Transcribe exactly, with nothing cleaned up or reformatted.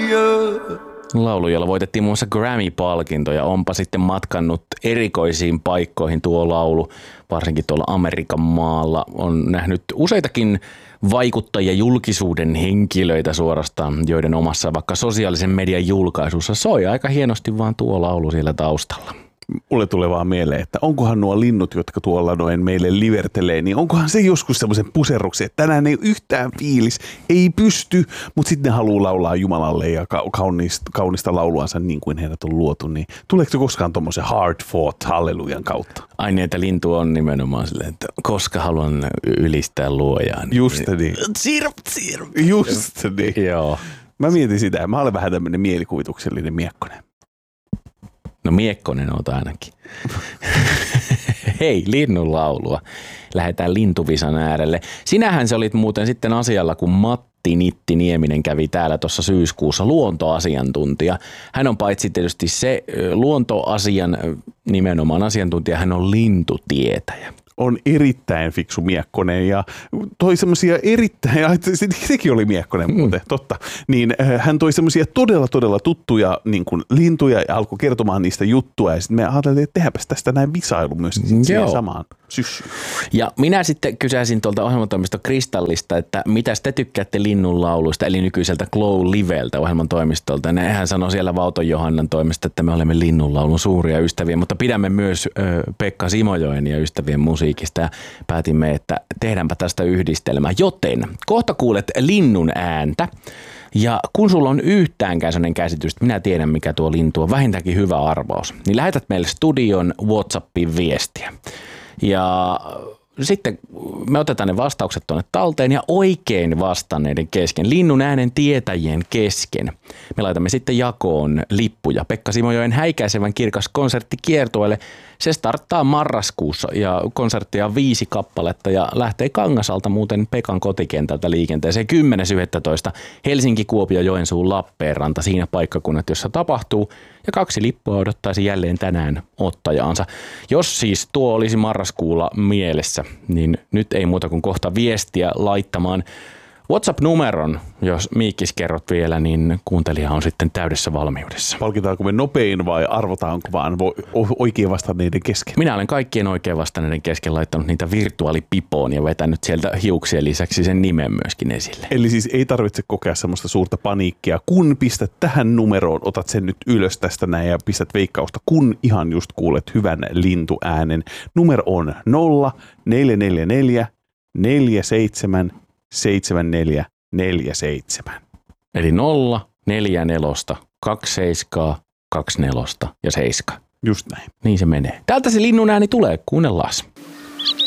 Laulu, jolla voitettiin muun muassa Grammy-palkinto ja onpa sitten matkannut erikoisiin paikkoihin tuo laulu, varsinkin tuolla Amerikan maalla. On nähnyt useitakin vaikuttajia, julkisuuden henkilöitä suorastaan, joiden omassa vaikka sosiaalisen median julkaisussa soi aika hienosti vaan tuo laulu siellä taustalla. Mulle tulee vaan mieleen, että onkohan nuo linnut, jotka tuolla noin meille livertelee, niin onkohan se joskus semmoisen puserruksen, että tänään ei yhtään fiilis, ei pysty, mutta sitten ne haluaa laulaa Jumalalle ja kaunista, kaunista lauluansa niin kuin heidät on luotu, niin tuleeko se koskaan tuommoisen hard fought hallelujan kautta? Ai niin, että lintu on nimenomaan silleen, että koska haluan ylistää luojaa. Niin just niin. Sirp, sirp. Just niin. Joo. Mä mietin sitä, mä olen vähän tämmöinen mielikuvituksellinen miekkonen. No miekkonen oot ainakin. Hei, linnun laulua. Lähdetään lintuvisan äärelle. Sinähän se olit muuten sitten asialla, kun Matti Nitti Nieminen kävi täällä tuossa syyskuussa, luontoasiantuntija. Hän on paitsi tietysti se luontoasian nimenomaan asiantuntija, hän on lintutietäjä. On erittäin fiksu miekkonen ja toi semmoisia erittäin, sekin oli miekkonen muuten, mm. totta, niin hän toi semmoisia todella todella tuttuja niin kuin lintuja ja alkoi kertomaan niistä juttua ja sitten me ajattelin, että tehdäpäs tästä näin visailu myös siihen samaan syssyyn. Ja minä sitten kysäisin tuolta ohjelmantoimisto Kristallista, että mitä te tykkäätte linnun lauluista, eli nykyiseltä Glow Liveltä ohjelmantoimistolta. Ja hän sanoi siellä Vauton Johannan toimesta, että me olemme linnun laulun suuria ystäviä, mutta pidämme myös ö, Pekka Simojoen ja ystävien musiikista ja päätimme, että tehdäänpä tästä yhdistelmä. Joten kohta kuulet linnun ääntä. Ja kun sulla on yhtäänkään sellainen käsitys, että minä tiedän mikä tuo lintu on, vähintäänkin hyvä arvaus, niin lähetät meille studion WhatsAppiin viestiä. Ja sitten me otetaan ne vastaukset tuonne talteen ja oikein vastanneiden kesken, linnun äänen tietäjien kesken. Me laitamme sitten jakoon lippuja Pekka Simojoen häikäisevän kirkas konsertti kiertueelle. Se starttaa marraskuussa ja konserttia on viisi kappaletta ja lähtee Kangasalta muuten Pekan kotikentältä liikenteeseen kymmenes yhdestoista Helsinki, Kuopio, Joensuu, Lappeenranta siinä paikkakunnat, jossa tapahtuu. Ja kaksi lippua odottaisi jälleen tänään ottajaansa. Jos siis tuo olisi marraskuulla mielessä, niin nyt ei muuta kuin kohta viestiä laittamaan. WhatsApp-numeron, jos Miikkis kerrot vielä, niin kuuntelija on sitten täydessä valmiudessa. Palkitaanko me nopein vai arvotaanko vaan oikein vastanneiden kesken? Minä olen kaikkien oikein vastanneiden kesken laittanut niitä virtuaalipipoon ja vetänyt sieltä hiuksien lisäksi sen nimen myöskin esille. Eli siis ei tarvitse kokea semmoista suurta paniikkia, kun pistät tähän numeroon, otat sen nyt ylös tästä näin ja pistät veikkausta, kun ihan just kuulet hyvän lintuäänen. Numero on nolla neljä neljä neljä neljä seitsemän seitsemän neljä neljä seitsemän. Eli nolla, neljä nelosta, kaksi seiskaa, kaksi nelosta ja seiska. Just näin. Niin se menee. Täältä se linnun ääni tulee, kuunnellaan.